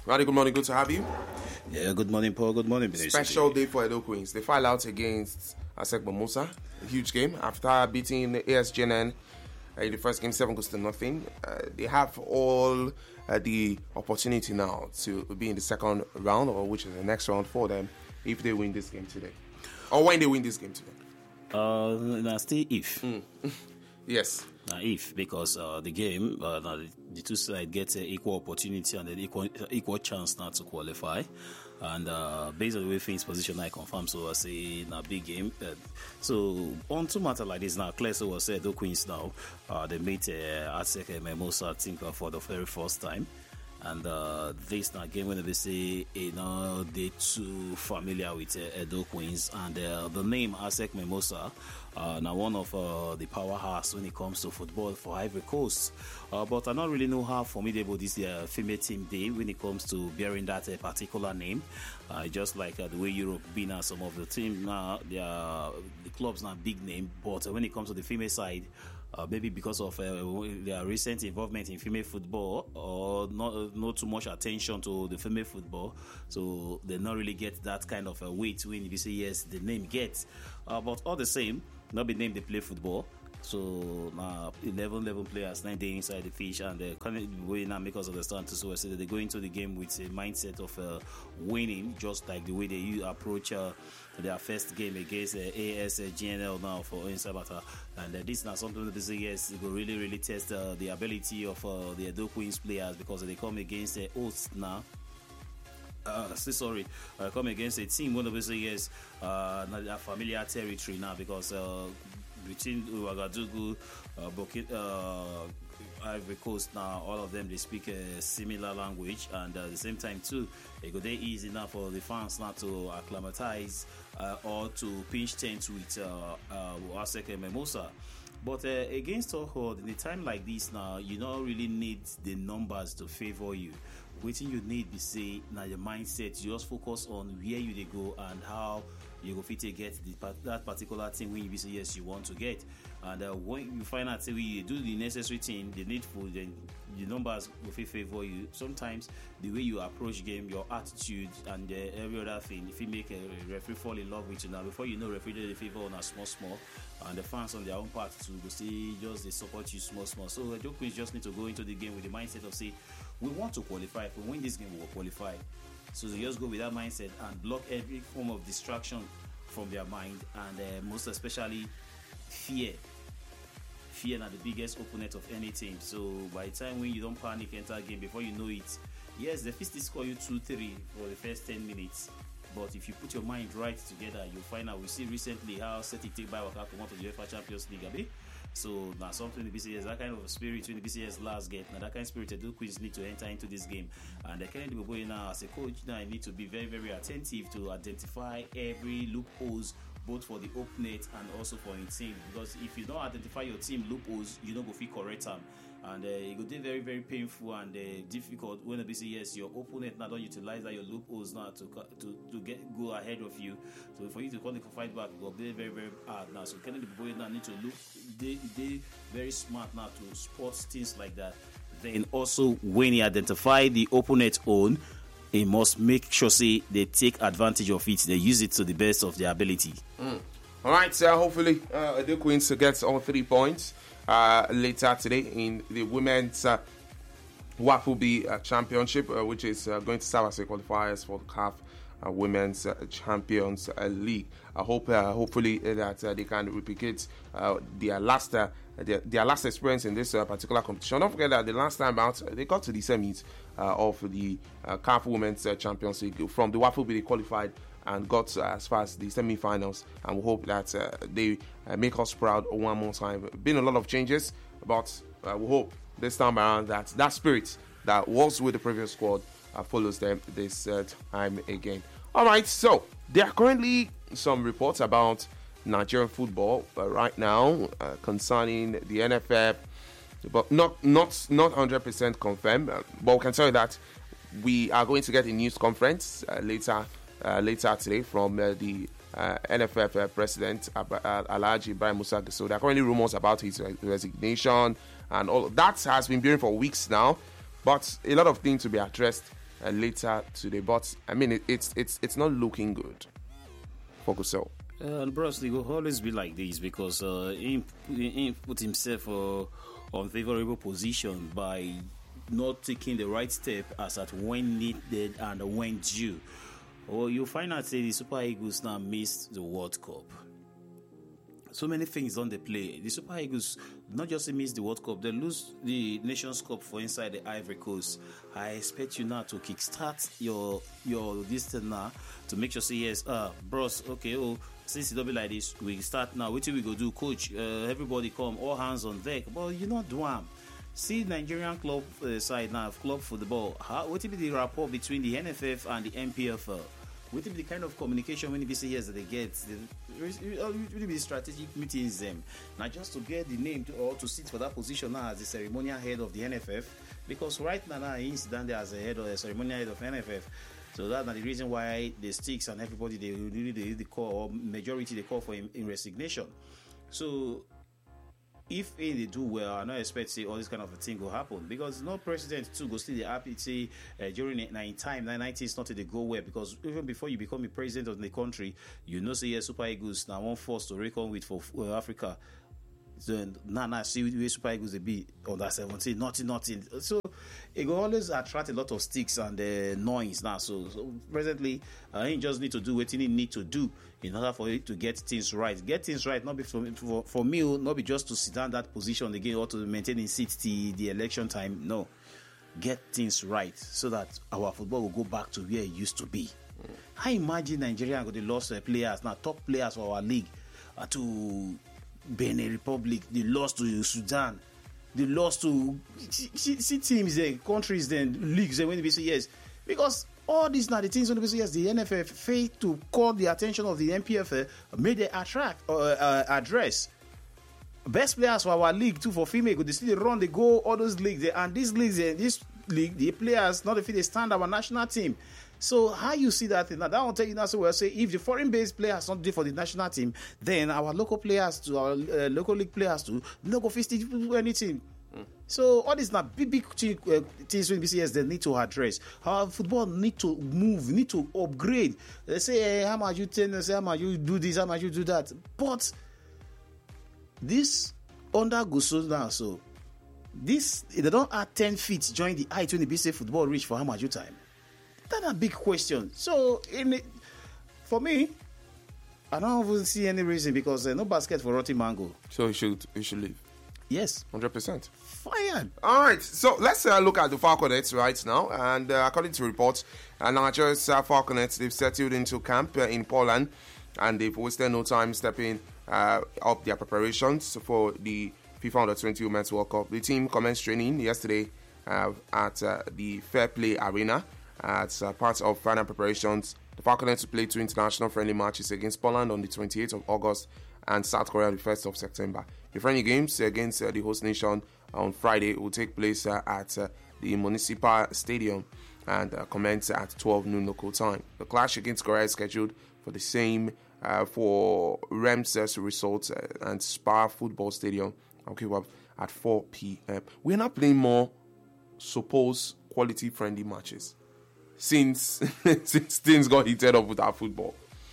Radi, good morning. Good to have you. Yeah, good morning, Paul. Good morning, Benedict. Special day for Edo Queens. They file out against ASEC Mimosa. A huge game after beating the ASGNN in the first game 7-0. They have all the opportunity now to be in the second round, or which is the next round for them, if they win this game today, or when they win this game today. Still if. Yes. If, because the game, the two sides get an equal opportunity and an equal chance now to qualify. And based on the way things position, I confirm. So I say in a big game. So on two matter like this now, Claire was said, the Queens now, they meet ASEC Mimosa, I think, for the very first time. And this now game when they say, they too familiar with Edo Queens, and the name ASEC Mimosa, now one of the powerhouse when it comes to football for Ivory Coast. But I don't really know how formidable this female team they when it comes to bearing that particular name. Just like the way Europe been as some of the team now, the clubs now big name, but when it comes to the female side, maybe because of their recent involvement in female football or not too much attention to the female football, so they not really get that kind of weight when you say yes, the name gets. But all the same, not be named they play football. So 11 players, 9 days inside the pitch, and they're currently going now make us understand to so that they go into the game with a mindset of winning, just like the way they approach their first game against ASGNL now for Insabata. And this is not something that they say yes, it will really test the ability of the Edo Queens players, because they come against hosts now. Come against a team one of us yes, a familiar territory now, because between Ouagadougou, Ivory Coast now, all of them they speak a similar language, and at the same time too, it go very easy now for the fans now to acclimatize or to pinch tent with ASEC Mimosa. But against all, in a time like this now, you don't really need the numbers to favor you. Waiting you need be say now your mindset. You just focus on where you they go and how you go fit to get that particular thing when you say yes you want to get. And when you find out say you do the necessary thing, the needful, then the numbers will favor you. Sometimes the way you approach game, your attitude, and every other thing, if you make a referee fall in love with you now, before you know referee they favor on a small, and the fans on their own part to go see just they support you small. So Edo Queens just need to go into the game with the mindset of say we want to qualify. If we win this game, we will qualify. So they just go with that mindset and block every form of distraction from their mind, and most especially fear. Fear are the biggest opponent of any team. So by the time when you don't panic enter game, before you know it, yes, the first score you 2-3 for the first 10 minutes. But if you put your mind right together, you'll find out. We see recently how Celtic take by Waka come out of the UEFA Champions League, abi? So now something the BCS, that kind of spirit when the BCS last get, now that kind of spirit Edo Queens need to enter into this game. And the Kennedy Boboy now as a coach, now I need to be very attentive to identify every loopholes, both for the opponent and also for your team. Because if you don't identify your team loopholes, you don't go feel correct them. And it will be very painful and difficult when the BCS your opponent now don't utilize that your loopholes now to go ahead of you. So for you to come fight back, it will be very hard now. So Kennedy Boboy now need to look they very smart now to spot things like that. Then also when he identify the opponent's own, he must make sure say they take advantage of it. They use it to the best of their ability. All right, so hopefully Edo Queens gets all 3 points later today in the women's WAFUB championship, which is going to serve as a qualifiers for the CAF Women's Champions League. I hope, hopefully, that they can replicate their last experience in this particular competition. Don't forget that the last time out, they got to the semis of the CAF Women's Champions League. From the WAFUB, they qualified and got as far as the semi-finals, and we hope that they make us proud one more time. Been a lot of changes, but we hope this time around that spirit that was with the previous squad follows them this time again. All right, so there are currently some reports about Nigerian football right now concerning the NFF, but not 100% confirmed. But we can tell you that we are going to get a news conference later today from the NFF president Alhaji Ibrahim Musa. So there are currently rumors about his resignation, and all that has been brewing for weeks now. But a lot of things to be addressed later today. But I mean, it's not looking good for Gusau. And Bruce Lee will always be like this because he put himself on favorable position by not taking the right step as at when needed and when due. Or you find out that the Super Eagles now missed the World Cup. So many things on the play. The Super Eagles not just miss the World Cup, they lose the Nations Cup for inside the Ivory Coast. I expect you now to kickstart your this thing now to make sure say yes, bros, okay, since it don't be like this, we start now. What we go do, coach? Everybody come, all hands on deck. But you not do am. See Nigerian club side now, club football. What will be the rapport between the NFF and the NPFL? What will be the kind of communication when the BCS that they get? Will be strategic meetings them now just to get the name or to sit for that position now as the ceremonial head of the NFF, because right now he's down there as a head or a ceremonial head of NFF. So that's the reason why the sticks and everybody they call, or majority they call for him in resignation. So if they do well, I don't expect say all this kind of a thing will happen, because no president too go still the happy say during time 90 is not to go well, because even before you become a president of the country, you know say yes, Super Eagles now one force to reckon with for Africa. So now see where Super Eagles they be under 17, nothing. So it will always attract a lot of sticks and noise now. So presently, he just need to do what he need to do in order for it to get things right. Get things right, not be for me, not be just to sit down that position again or to maintain in seat the election time. No, get things right so that our football will go back to where it used to be. I imagine Nigeria got the lost players now, top players for our league to Benin Republic. They lost to Sudan. They lost to see teams then, countries then, leagues then when we say yes. Because all these now the things when we say yes, the NFF failed to call the attention of the NPFL, made they address. Best players for our league too for female, they still run, they go all those leagues there, and these leagues this league, the players not if they stand our national team. So how you see that thing? Now that will tell you now. So we'll say if the foreign-based players not do for the national team, then our local players to our local league players to no go face do anything. So all these now big things when BCS they need to address. Our football need to move, need to upgrade. They say hey, how much you tell, they say how much you do this, how much you do that. But this under Gusau now, so this they don't add 10 feet join the height when the BCS football reach for how much you time. That's a big question. So, for me, I don't even see any reason, because no basket for rotting mango. So he should leave. Yes, 100%. Fired. All right. So let's look at the Falconets right now. And according to reports, Nigeria's Falconets, they've settled into camp in Poland, and they've wasted no time stepping up their preparations for the FIFA Under-20 Women's World Cup. The team commenced training yesterday at the Fair Play Arena. As part of final preparations, the Falconets will play 2 international friendly matches against Poland on the 28th of August and South Korea on the 1st of September. The friendly games against the host nation on Friday will take place at the Municipal Stadium and commence at 12 noon local time. The clash against Korea is scheduled for the same for Ramses Resort and Spa Football Stadium at 4 p.m. We're not playing more supposed quality friendly matches since things got heated up with our football.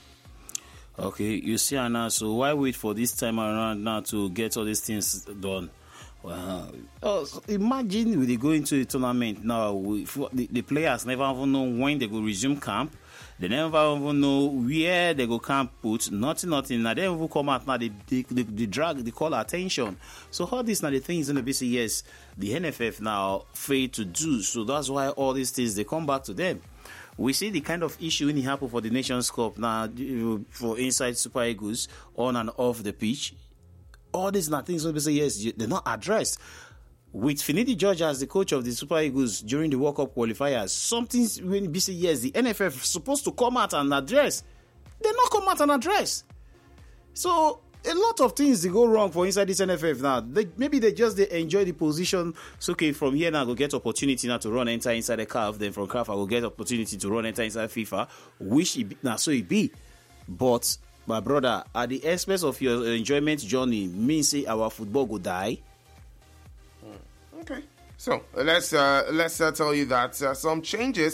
Okay, you see now, so why wait for this time around now to get all these things done? Well, imagine when they go into a tournament now, the players never even know when they go resume camp. They never even know where they go camp put. Nothing. Now they even come out now, they drag, they call attention. So all these now the things in the BCS, the NFF now failed to do. So that's why all these things, they come back to them. We see the kind of issue when it happened for the Nations Cup now for inside Super Eagles on and off the pitch. All these now things when BCS, they're not addressed. With Finidi George as the coach of the Super Eagles during the World Cup qualifiers, something when BCS, the NFF supposed to come out and address. They not come out and address. So a lot of things they go wrong for inside this NFF now. Maybe they enjoy the position. So okay, from here now I will get opportunity now to run enter inside the CAF. Then from CAF I will get opportunity to run enter inside FIFA. Which now so it be. But my brother, at the expense of your enjoyment journey, means say our football go die. Okay, so let's tell you that some changes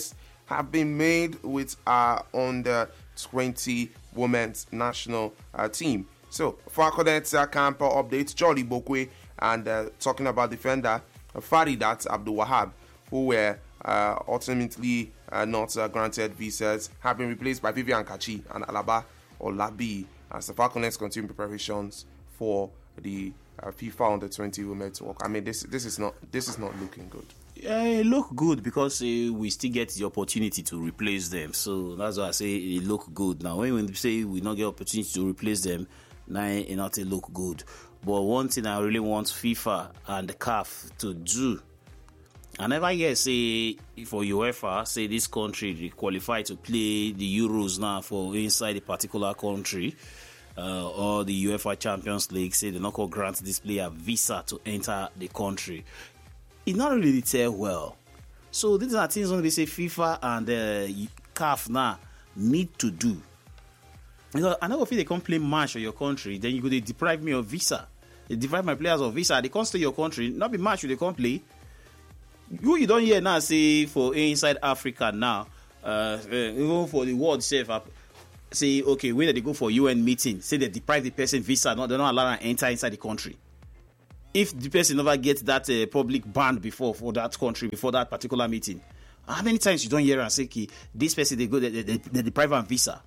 have been made with our under 20 women's national team. So, for our current camp updates, Jolly Bokwe and talking about defender Faridat Abdul Wahab, who were ultimately not granted visas, have been replaced by Vivian Kachi and Alaba Olabi as the Falconets continue preparations for the FIFA Under 20 Women's World. I mean, this is not looking good. It look good because we still get the opportunity to replace them. So that's why I say it look good. Now, when we say we not get opportunity to replace them, now it not look good. But one thing I really want FIFA and the CAF to do, I never hear say for UEFA, say this country they qualify to play the Euros now for inside a particular country, or the UEFA Champions League, say they not going to grant this player visa to enter the country. It not really tell well. So these are things when they say FIFA and CAF now need to do. Because I never feel they can't play match for your country, then you go, they deprive me of visa. They deprive my players of visa. They can't stay your country, not be match they can't play. You don't hear now say for inside Africa now, even for the world self, say okay, when they go for UN meeting, say they deprive the person visa, no, they're not allowed to enter inside the country. If the person never gets that public ban before for that country, before that particular meeting, how many times you don't hear and say, okay, this person they deprive them visa?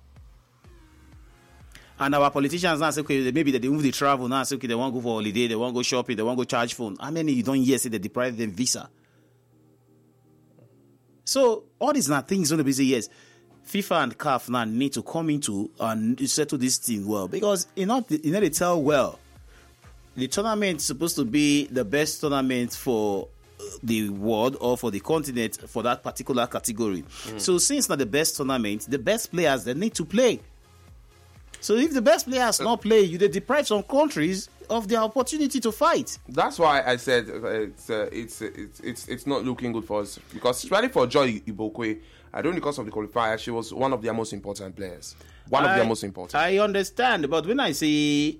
And our politicians now say, okay, maybe they move the travel now, say, okay, they want to go for holiday, they want to go shopping, they want to go charge phone. How many you don't hear say they deprive them visa? So all these are things going to be say, yes, FIFA and CAF now need to come into and settle this thing well, because they tell well. The tournament is supposed to be the best tournament for the world or for the continent for that particular category. So since not the best tournament, the best players they need to play. So if the best players not play, they deprive some countries of their opportunity to fight. That's why I said it's not looking good for us, because especially for Joy Ibokwe, I don't, because of the qualifier, she was one of their most important players. Their most important. I understand, but when I say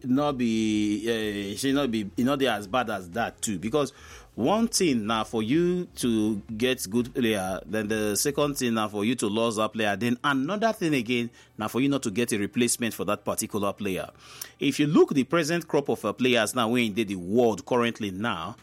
she not be as bad as that too, because one thing now for you to get good player, then the second thing now for you to lose that player, then another thing again now for you not to get a replacement for that particular player. If you look the present crop of players now in the world currently now,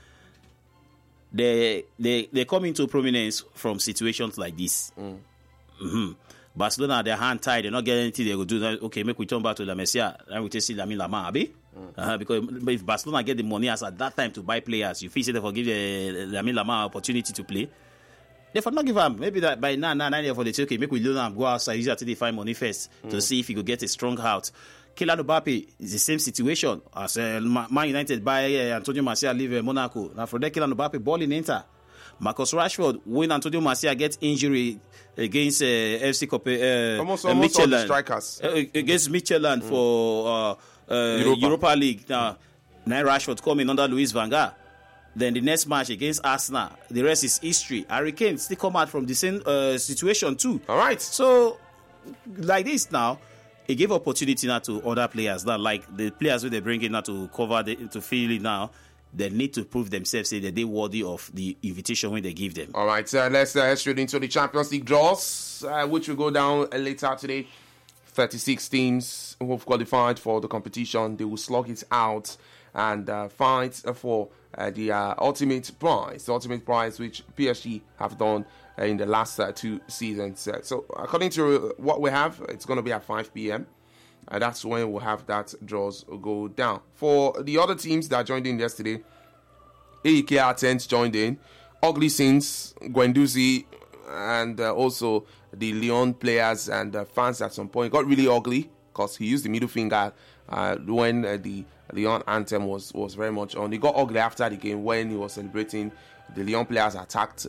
they come into prominence from situations like this. Mm-hmm. Barcelona, their hand tied, they're not getting anything they will do. Okay, make we turn back to La Masia and we take see Lamine Lamar, abi? Because if Barcelona get the money as at that time to buy players, you feel say they forgive Lamine Lamar opportunity to play. They for not give him. Maybe that by now for the okay, make we loan him, go outside, use it to find money first to see if he could get a strong out. Kylian Mbappe is the same situation as Man United buy Antonio Martial leave Monaco. Now for that Kylian Mbappe ball in Inter. Marcus Rashford, when Antonio Martial gets injury against FC almost all the strikers against Midtjylland for Europa League. Now Rashford coming under Luis Van Gaal. Then the next match against Arsenal, the rest is history. Harry Kane still come out from the same situation too. All right. So like this now, it gave opportunity now to other players. Now, like the players who they bring in now to cover to fill it now. They need to prove themselves, say that they're worthy of the invitation when they give them. All right, let's head straight into the Champions League draws, which will go down later today. 36 teams who have qualified for the competition. They will slug it out and fight for the ultimate prize, which PSG have done in the last 2 seasons. So according to what we have, it's going to be at 5 p.m. That's when we'll have that draws go down. For the other teams that joined in yesterday, AEK Athens joined in. Ugly Sins, Guendouzi, and also the Lyon players and fans at some point. It got really ugly because he used the middle finger when the Lyon anthem was very much on. It got ugly after the game when he was celebrating. The Lyon players attacked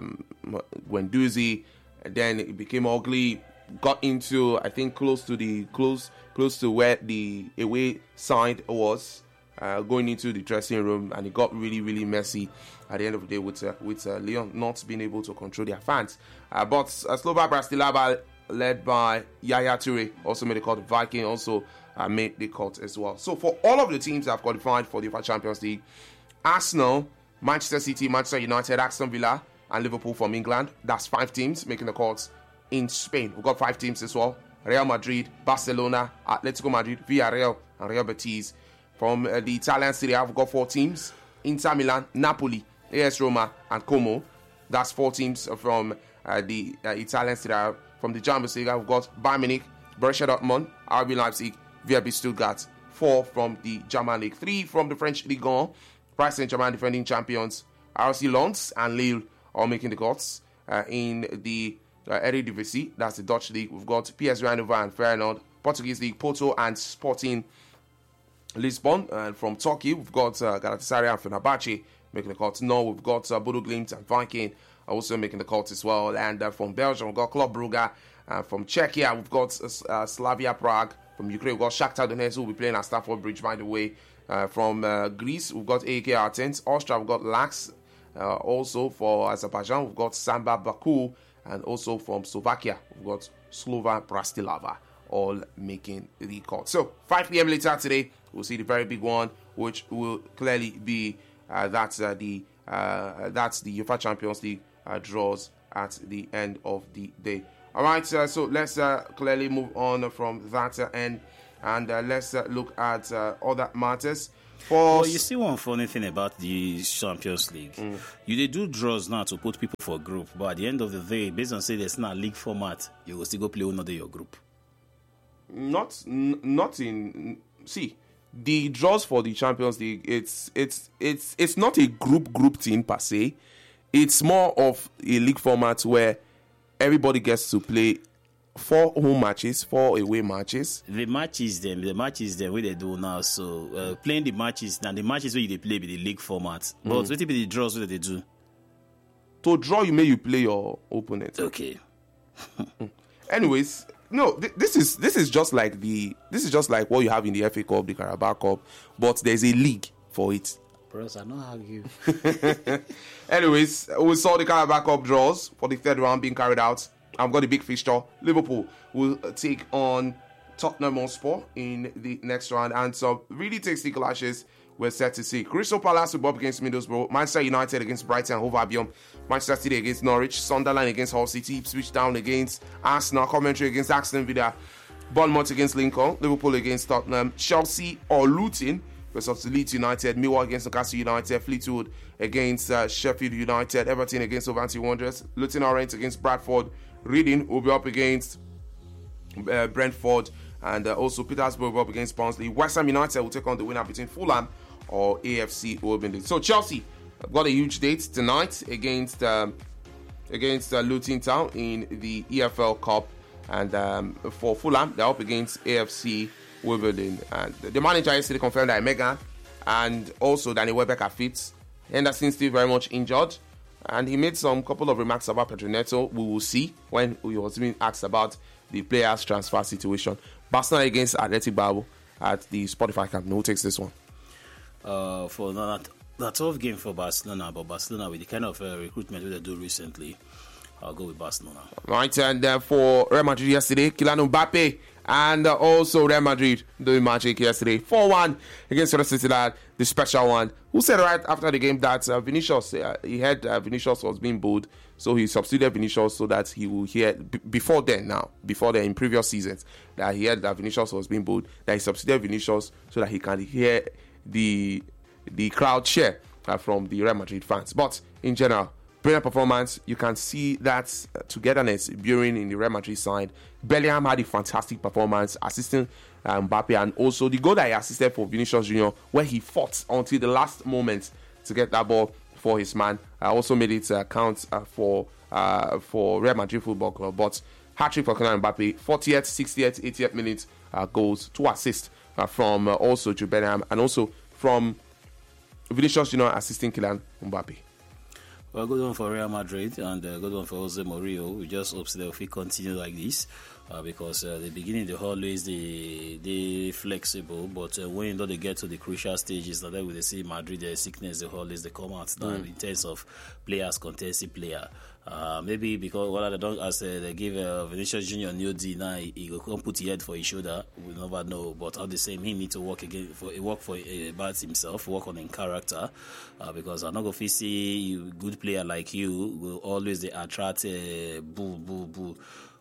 Guendouzi. Then it became ugly. Got into, I think, close to where the away side was, going into the dressing room, and it got really, really messy at the end of the day with Lyon not being able to control their fans. But Slovak Bratislava, led by Yaya Toure, also made the cut. Viking also made the cut as well. So for all of the teams that have qualified for the UEFA Champions League, Arsenal, Manchester City, Manchester United, Aston Villa, and Liverpool from England, that's 5 teams making the cuts in Spain. We've got 5 teams as well. Real Madrid, Barcelona, Atletico Madrid, Villarreal, and Real Betis. From the Italian Serie A, we've got 4 teams. Inter Milan, Napoli, AS Roma, and Como. That's 4 teams from the Italian Serie A. From the Champions League, we've got Bayern Munich, Borussia Dortmund, RB Leipzig, VfB Stuttgart. 4 from the German League. 3 from the French Ligue 1. Paris Saint-Germain, defending champions. RC Lens and Lille all making the cuts. In the Eredivisie, that's the Dutch league, we've got PSV Eindhoven and Feyenoord. Portuguese league, Porto and Sporting Lisbon. And from Turkey, we've got Galatasaray and Fenerbahce making the cuts. No, we've got Bodo Glimt and Viking also making the cuts as well. And from Belgium, we've got Club Brugge. From Czechia, we've got Slavia Prague. From Ukraine, we've got Shakhtar Donetsk, who will be playing at Stamford Bridge, by the way. From Greece, we've got AEK Athens. Austria, we've got Lax. Also for Azerbaijan, we've got Samba Baku. And also from Slovakia, we've got Slovan Bratislava, all making the cut. So 5 p.m. later today, we'll see the very big one, which will clearly be that's the UEFA Champions League draws at the end of the day. All right, so let's clearly move on from that end, and let's look at other matters. Well, you see one funny thing about the Champions League. They do draws now to put people for a group, but at the end of the day, based on say there's not a league format, you will still go play another your group. Not in. See, the draws for the Champions League, it's not a group thing per se. It's more of a league format where everybody gets to play 4 home matches, 4 away matches. The matches where they do now. So playing the matches, now the matches where they play with the league format. But what be the draws where they do? To draw, you play your opponent. Okay. Anyways, no, this is just like what you have in the FA Cup, the Carabao Cup, but there's a league for it. Bros, I know how you. Anyways, we saw the Carabao Cup draws for the 3rd round being carried out. I've got a big fixture. Liverpool will take on Tottenham Hotspur in the next round, and some really tasty clashes we're set to see. Crystal Palace will be up against Middlesbrough, Manchester United against Brighton and Hove Albion, Manchester City against Norwich, Sunderland against Hull City, Ipswich Town against Arsenal, Coventry against Aston Villa, Bournemouth against Lincoln, Liverpool against Tottenham, Chelsea or Luton versus Leeds United, Millwall against Newcastle United, Fleetwood against Sheffield United, Everton against Wolverhampton Wanderers, Luton Orient against Bradford, Reading will be up against Brentford, and also Petersburg will be up against Barnsley. West Ham United will take on the winner between Fulham or AFC Wimbledon. So Chelsea have got a huge date tonight against Luton Town in the EFL Cup, and for Fulham they're up against AFC Wimbledon. And the manager yesterday confirmed that Megan and also Danny Welbeck are fit. Henderson still very much injured. And he made some couple of remarks about Pedro Neto. We will see when he was being asked about the players' transfer situation. Barcelona against Athletic Bilbao at the Spotify Camp. Who takes this one? For that tough game for Barcelona, but Barcelona with the kind of recruitment that they do recently, I'll go with Barcelona. Right, and for Real Madrid yesterday, Kylian Mbappe and also Real Madrid doing magic yesterday. 4-1 against Real Sociedad, the special one. Who said right after the game that Vinicius, he heard Vinicius was being booed, so he substituted Vinicius so that he will hear, before then in previous seasons, that he heard that Vinicius was being booed, that he substituted Vinicius so that he can hear the crowd cheer from the Real Madrid fans. But in general, brilliant performance. You can see that togetherness building in the Real Madrid side. Bellingham had a fantastic performance, assisting Mbappe, and also the goal that he assisted for Vinicius Junior, where he fought until the last moment to get that ball for his man. Also made it count for Real Madrid Football Club. But hat-trick for Kylian Mbappe, 40th, 60th, 80th minute goals, 2 assists from also Jude Bellingham, and also from Vinicius Junior assisting Kylian Mbappe. Well, good one for Real Madrid and good one for Jose Mourinho. We just hope that if we continue like this, because the beginning they're always they flexible, but when they get to the crucial stages, that we see Madrid their sickness, they always they come out now in terms of players, contested player. Maybe because what they don't as they give Vinicius Junior new D now, he go come put his head for his shoulder. We never know, but all the same, he need to work about himself, work on his character, because I'm not going to see you good player like you will always they attract boo.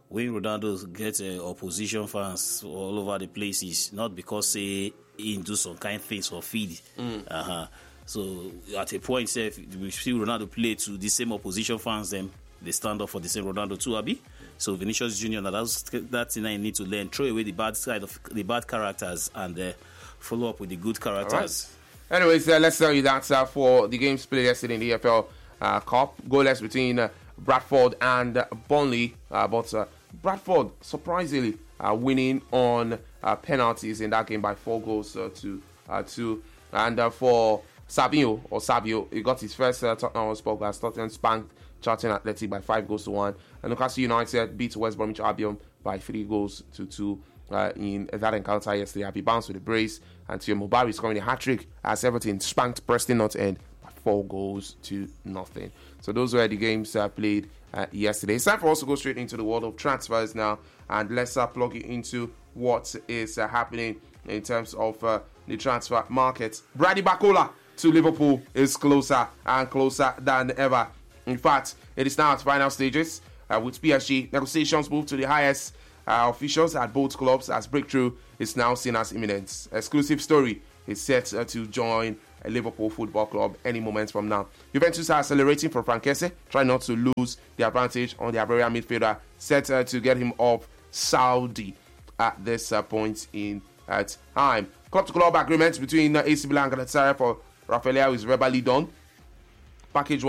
when Ronaldo gets opposition fans all over the places, not because he do some kind things for feed. So at a point, we see Ronaldo play to the same opposition fans, them they stand up for the same Ronaldo too, Abi. So Vinicius Junior, that's thing I need to learn. Throw away the bad side of the bad characters and follow up with the good characters. Right. Anyways, let's tell you that for the games played yesterday in the EFL Cup, goalless between Bradford and Burnley, but Bradford surprisingly winning on penalties in that game by 4 goals to 2. And for Sabio, he got his first Tottenham Hotspur as Tottenham spanked Charlton Athletic by 5 goals to 1. And Newcastle United beat West Bromwich Albion by 3 goals to 2 in that encounter yesterday. Happy bounce with the brace, and Tio Mubari scoring a hat-trick as Everton spanked Preston North End by 4 goals to nothing. So those were the games played yesterday. It's time for us to go straight into the world of transfers now, and let's plug it into what is happening in terms of the transfer market. Brady Bacola to Liverpool is closer and closer than ever. In fact, it is now at final stages with PSG. Negotiations move to the highest officials at both clubs as breakthrough is now seen as imminent. Exclusive story is set to join a Liverpool Football Club any moment from now. Juventus are accelerating for Frankese, trying not to lose the advantage on the Iberian midfielder, set to get him off Saudi at this point in time. Club-to-club agreements between AC Milan and Galatasaray for Rafael is verbally done. Package